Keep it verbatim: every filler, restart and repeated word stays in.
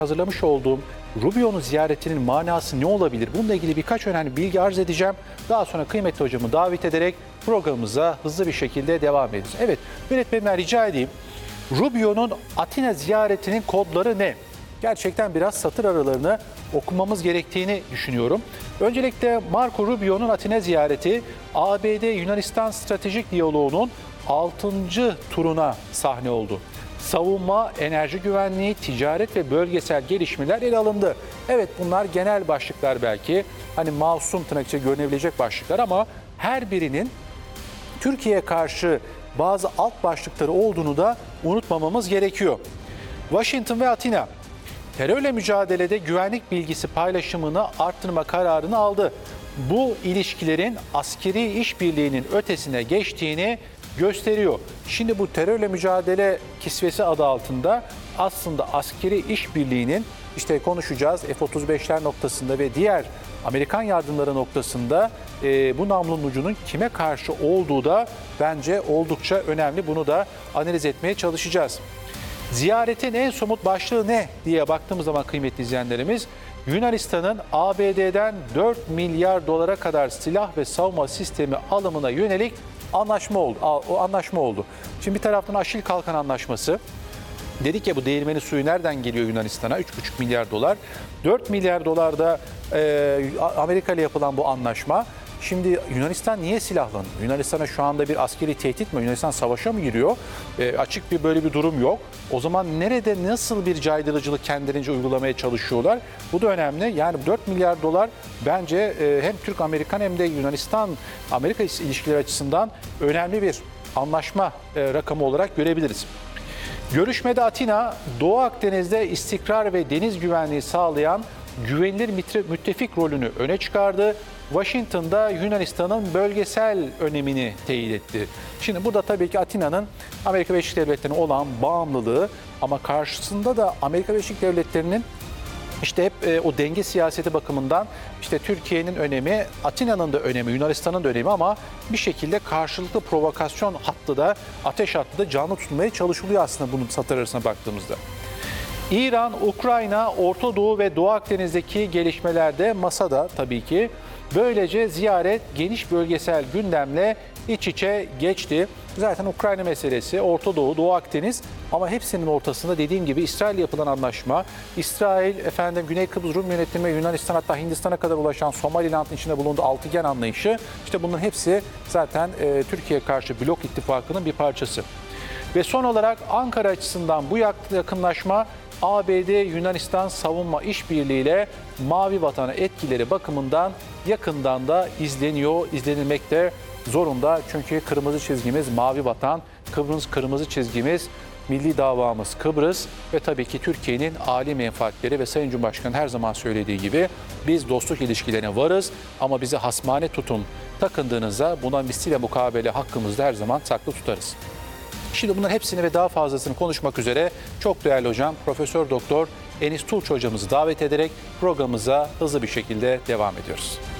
Hazırlamış olduğum Rubio'nun ziyaretinin manası ne olabilir? Bununla ilgili birkaç önemli bilgi arz edeceğim. Daha sonra kıymetli hocamı davet ederek programımıza hızlı bir şekilde devam edeceğiz. Evet, yönetmenimden rica edeyim. Rubio'nun Atina ziyaretinin kodları ne? Gerçekten biraz satır aralarını okumamız gerektiğini düşünüyorum. Öncelikle Marco Rubio'nun Atina ziyareti A B D-Yunanistan stratejik diyaloğunun altıncı turuna sahne oldu. Savunma, enerji güvenliği, ticaret ve bölgesel gelişmeler ele alındı. Evet, bunlar genel başlıklar belki. Hani masum tırnak içinde görünebilecek başlıklar ama her birinin Türkiye'ye karşı bazı alt başlıkları olduğunu da unutmamamız gerekiyor. Washington ve Atina terörle mücadelede güvenlik bilgisi paylaşımını arttırma kararını aldı. Bu ilişkilerin askeri işbirliğinin ötesine geçtiğini gösteriyor. Şimdi bu terörle mücadele kisvesi adı altında aslında askeri işbirliğinin işte konuşacağız F otuz beşler noktasında ve diğer Amerikan yardımları noktasında e, bu namlunun ucunun kime karşı olduğu da bence oldukça önemli. Bunu da analiz etmeye çalışacağız. Ziyaretin en somut başlığı ne diye baktığımız zaman kıymetli izleyenlerimiz, Yunanistan'ın A B D'den dört milyar dolara kadar silah ve savunma sistemi alımına yönelik anlaşma oldu. O anlaşma oldu. Şimdi bir taraftan Aşil Kalkan Anlaşması. Dedik ya, bu değirmeni suyu nereden geliyor Yunanistan'a? üç buçuk milyar dolar. dört milyar dolar da e, Amerika ile yapılan bu anlaşma. Şimdi Yunanistan niye silahlanıyor? Yunanistan'a şu anda bir askeri tehdit mi? Yunanistan savaşa mı giriyor? E, açık bir böyle bir durum yok. O zaman nerede nasıl bir caydırıcılık kendilerince uygulamaya çalışıyorlar? Bu da önemli. Yani dört milyar dolar bence e, hem Türk-Amerikan hem de Yunanistan-Amerika ilişkileri açısından önemli bir anlaşma e, rakamı olarak görebiliriz. Görüşmede Atina, Doğu Akdeniz'de istikrar ve deniz güvenliği sağlayan güvenilir müttefik rolünü öne çıkardı. Washington'da Yunanistan'ın bölgesel önemini teyit etti. Şimdi burada tabii ki Atina'nın Amerika Birleşik Devletleri'ne olan bağımlılığı ama karşısında da Amerika Birleşik Devletleri'nin işte hep e, o denge siyaseti bakımından işte Türkiye'nin önemi, Atina'nın da önemi, Yunanistan'ın da önemi ama bir şekilde karşılıklı provokasyon hattı da, ateş hattı da canlı tutulmaya çalışılıyor aslında bunun satır arasına baktığımızda. İran, Ukrayna, Orta Doğu ve Doğu Akdeniz'deki gelişmelerde masada tabii ki. Böylece ziyaret geniş bölgesel gündemle iç içe geçti. Zaten Ukrayna meselesi, Orta Doğu, Doğu Akdeniz ama hepsinin ortasında dediğim gibi İsrail yapılan anlaşma, İsrail, efendim Güney Kıbrıs Rum yönetimi, Yunanistan hatta Hindistan'a kadar ulaşan Somaliland'ın içinde bulunduğu altıgen anlayışı, işte bunların hepsi zaten e, Türkiye'ye karşı blok ittifakının bir parçası. Ve son olarak Ankara açısından bu yakınlaşma A B D-Yunanistan savunma işbirliğiyle Mavi Vatan'a etkileri bakımından yakından da izleniyor, izlenilmek de zorunda. Çünkü kırmızı çizgimiz Mavi Vatan, Kıbrıs kırmızı çizgimiz milli davamız Kıbrıs ve tabii ki Türkiye'nin âli menfaatleri ve Sayın Cumhurbaşkanı her zaman söylediği gibi biz dostluk ilişkilerine varız ama bize hasmane tutum takındığınızda buna misliyle mukabele hakkımızda her zaman saklı tutarız. Şimdi bunların hepsini ve daha fazlasını konuşmak üzere çok değerli hocam Profesör Doktor Enis Tulç hocamızı davet ederek programımıza hızlı bir şekilde devam ediyoruz.